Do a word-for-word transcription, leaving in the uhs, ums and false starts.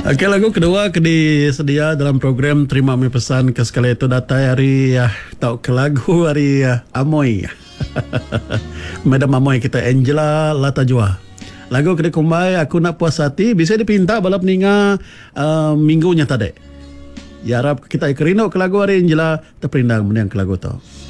Okey, lagu kedua kedi sedia dalam program Terima Mi Pesan ke sekali itu datai hari ya, tahu ke lagu hari ya, Amoy. Madam Amoy kita Angela Latajua. Lagu kedi kumbai aku nak puas hati bisa dipinta balap ninga uh, minggunya tadi. Ya harap kita kerino ke lagu hari Angela terperindang menang ke lagu tu.